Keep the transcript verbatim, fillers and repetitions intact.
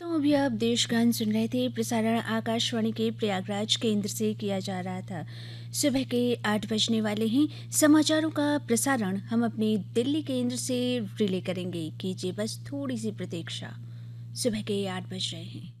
तो अभी आप देशगान सुन रहे थे। प्रसारण आकाशवाणी के प्रयागराज केंद्र से किया जा रहा था। सुबह के आठ बजने वाले हैं। समाचारों का प्रसारण हम अपने दिल्ली केंद्र से रिले करेंगे। कीजिए बस थोड़ी सी प्रतीक्षा। सुबह के आठ बज रहे हैं।